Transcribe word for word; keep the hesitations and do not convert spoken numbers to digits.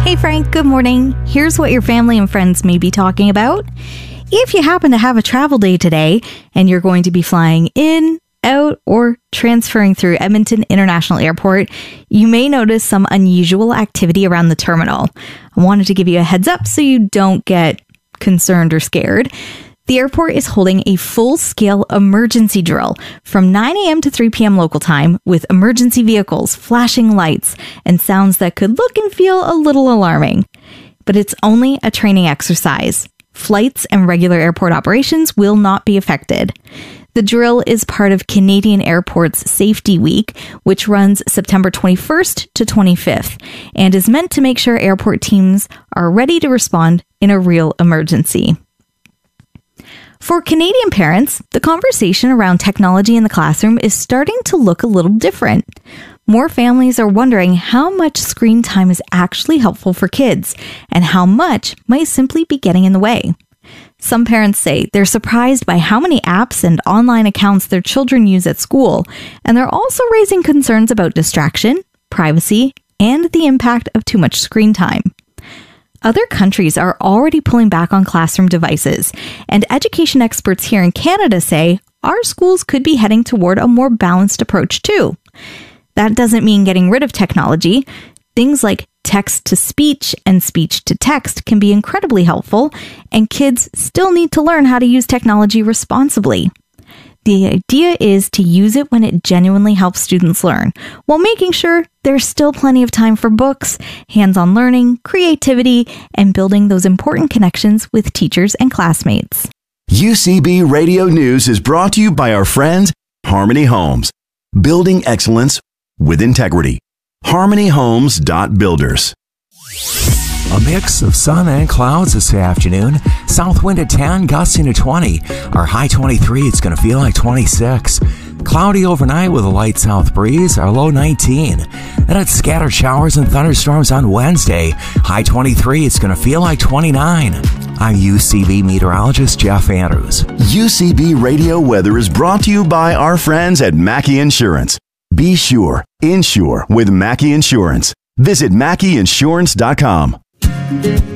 Hey Frank, good morning. Here's what your family and friends may be talking about. If you happen to have a travel day today and you're going to be flying in, out, or transferring through Edmonton International Airport, you may notice some unusual activity around the terminal. I wanted to give you a heads up so you don't get concerned or scared. The airport is holding a full-scale emergency drill from nine a.m. to three p.m. local time with emergency vehicles, flashing lights, and sounds that could look and feel a little alarming. But it's only a training exercise. Flights and regular airport operations will not be affected. The drill is part of Canadian Airports Safety Week, which runs September twenty-first to twenty-fifth, and is meant to make sure airport teams are ready to respond in a real emergency. For Canadian parents, the conversation around technology in the classroom is starting to look a little different. More families are wondering how much screen time is actually helpful for kids, and how much might simply be getting in the way. Some parents say they're surprised by how many apps and online accounts their children use at school, and they're also raising concerns about distraction, privacy, and the impact of too much screen time. Other countries are already pulling back on classroom devices, and education experts here in Canada say our schools could be heading toward a more balanced approach too. That doesn't mean getting rid of technology. Things like text-to-speech and speech-to-text can be incredibly helpful, and kids still need to learn how to use technology responsibly. The idea is to use it when it genuinely helps students learn, while making sure there's still plenty of time for books, hands-on learning, creativity, and building those important connections with teachers and classmates. U C B Radio News is brought to you by our friends, Harmony Homes. Building excellence with integrity. harmony homes dot builders. A mix of sun and clouds this afternoon. South wind at ten, gusting to twenty. Our high twenty-three, it's going to feel like twenty-six. Cloudy overnight with a light south breeze, our low nineteen. Then it's scattered showers and thunderstorms on Wednesday. High twenty-three, it's going to feel like twenty-nine. I'm U C B meteorologist Jeff Andrews. U C B Radio Weather is brought to you by our friends at Mackey Insurance. Be sure, insure with Mackey Insurance. Visit Mackey Insurance dot com.